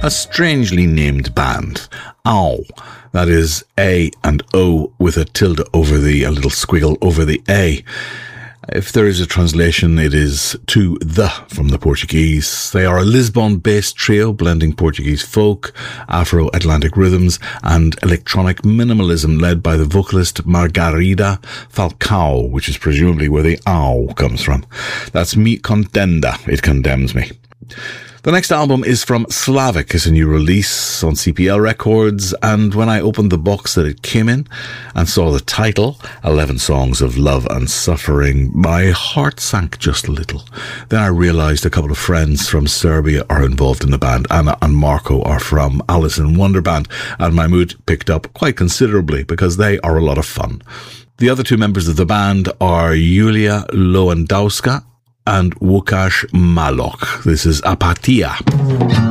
a strangely named band, AO. That is A and O with a tilde over a little squiggle over the A. If there is a translation, it is to the from the Portuguese. They are a Lisbon-based trio blending Portuguese folk, Afro-Atlantic rhythms and electronic minimalism led by the vocalist Margarida Falcao, which is presumably where the AO comes from. That's Me Contenda, It Condemns Me. The next album is from Slavic. It's a new release on CPL Records, and when I opened the box that it came in and saw the title, 11 Songs of Love and Suffering, my heart sank just a little. Then I realised a couple of friends from Serbia are involved in the band. Anna and Marco are from Alice in Wonderland, and my mood picked up quite considerably because they are a lot of fun. The other two members of the band are Julia Lewandowska and Łukasz Malok. This is Apatia.